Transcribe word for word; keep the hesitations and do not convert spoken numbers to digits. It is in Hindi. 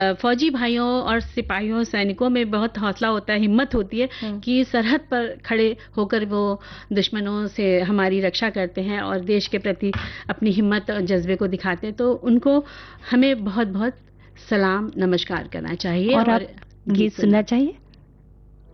अ, फौजी भाइयों और सिपाहियों, सैनिकों में बहुत हौसला होता है, हिम्मत होती है हुँ। कि सरहद पर खड़े होकर वो दुश्मनों से हमारी रक्षा करते हैं और देश के प्रति अपनी हिम्मत और जज़्बे को दिखाते हैं। तो उनको हमें बहुत-बहुत सलाम, नमस्कार करना चाहिए और और आप गीत गीत सुनना चाहिए?